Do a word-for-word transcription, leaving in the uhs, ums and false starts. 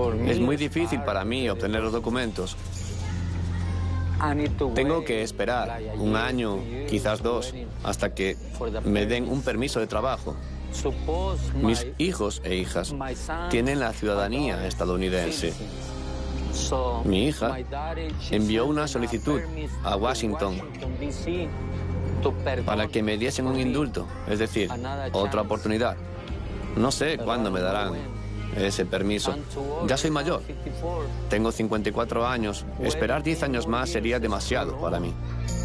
Es muy difícil para mí obtener los documentos. Tengo que esperar un año, quizás dos, hasta que me den un permiso de trabajo. Mis hijos e hijas tienen la ciudadanía estadounidense. Mi hija envió una solicitud a Washington para que me diesen un indulto, es decir, otra oportunidad. No sé cuándo me darán ese permiso. Ya soy mayor. Tengo cincuenta y cuatro años. Esperar diez años más sería demasiado para mí.